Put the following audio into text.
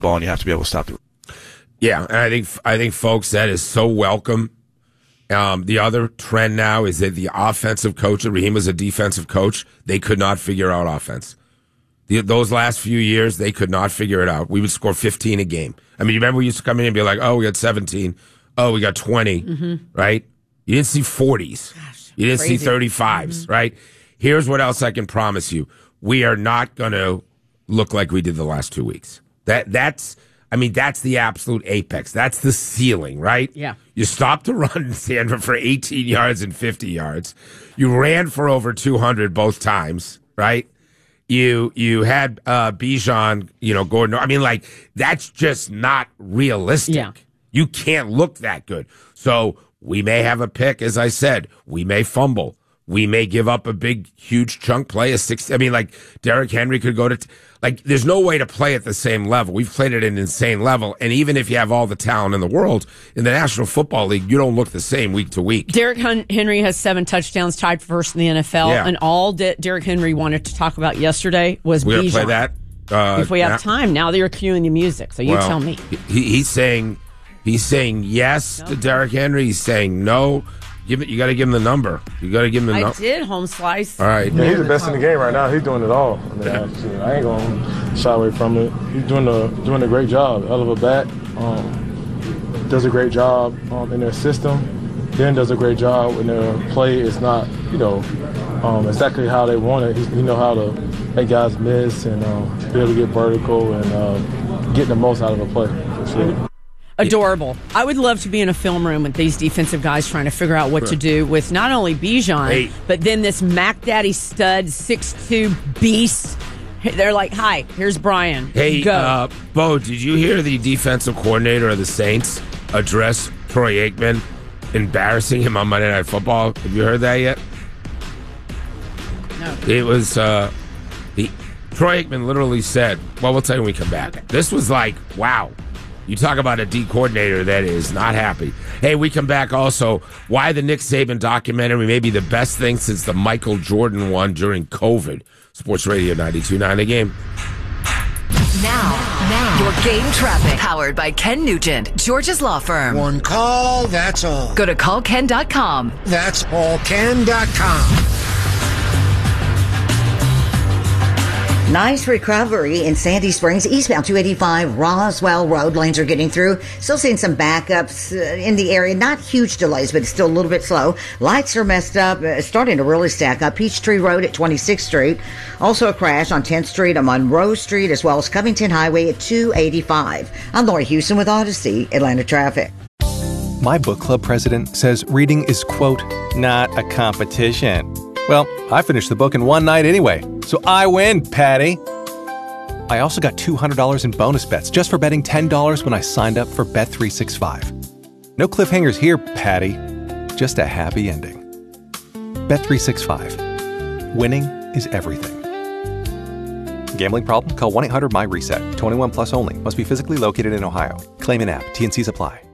ball, and you have to be able to stop the. Yeah, and I think, folks, that is so welcome. The other trend now is that the offensive coach, Raheem was a defensive coach, they could not figure out offense. Those last few years, they could not figure it out. We would score 15 a game. I mean, you remember we used to come in and be like, oh, we got 17. Oh, we got 20, right? You didn't see 40s. Gosh, you didn't crazy. see 35s, right? Here's what else I can promise you. We are not going to look like we did the last 2 weeks. That's the absolute apex. That's the ceiling, right? Yeah. You stopped the run, Sandra, for 18 yards and 50 yards. You ran for over 200 both times, right? You had Bijan, Gordon. I mean, like, that's just not realistic. Yeah. You can't look that good. So we may have a pick, as I said. We may fumble. We may give up a big, huge chunk play. Derrick Henry could go to... there's no way to play at the same level. We've played at an insane level. And even if you have all the talent in the world, in the National Football League, you don't look the same week to week. Derrick Henry has 7 touchdowns, tied for first in the NFL. Yeah. And all Derrick Henry wanted to talk about yesterday was We're going to Bijan. play that? If we have time. Now that you're cueing the music. So you tell me. He's saying yes to Derrick Henry. He's saying no. You got to give him the number. You got to give him the number. I did, home slice. All right. Yeah, he's the best in the game right now. He's doing it all. I ain't gonna shy away from it. He's doing a great job. Hell of a back. Does a great job in their system. Then does a great job when their play is not, exactly how they want it. He know how to make guys miss and be able to get vertical and get the most out of a play. For sure. Adorable. I would love to be in a film room with these defensive guys trying to figure out what to do with not only Bijan, but then this Mac Daddy stud 6'2" beast. They're like, hi, here's Brian. Hey, go. Bo, did you hear the defensive coordinator of the Saints address Troy Aikman, embarrassing him on Monday Night Football? Have you heard that yet? No. It was, Troy Aikman literally said, well, we'll tell you when we come back. Okay. This was like, wow. You talk about a D coordinator that is not happy. Hey, we come back also. Why the Nick Saban documentary may be the best thing since the Michael Jordan one during COVID. Sports Radio 92.9 The Game. Now, your game traffic. Powered by Ken Nugent, George's Law Firm. One call, that's all. Go to callken.com. That's allken.com. Nice recovery in Sandy Springs, eastbound 285 Roswell Road. Lanes are getting through. Still seeing some backups in the area. Not huge delays, but it's still a little bit slow. Lights are messed up, starting to really stack up. Peachtree Road at 26th Street. Also a crash on 10th Street and Monroe Street, as well as Covington Highway at 285. I'm Lori Houston with Odyssey, Atlanta Traffic. My book club president says reading is, quote, not a competition. Well, I finished the book in one night anyway, so I win, Patty. I also got $200 in bonus bets just for betting $10 when I signed up for Bet365. No cliffhangers here, Patty. Just a happy ending. Bet365. Winning is everything. Gambling problem? Call 1-800-MY-RESET. 21 plus only. Must be physically located in Ohio. Claim in app. T&Cs apply.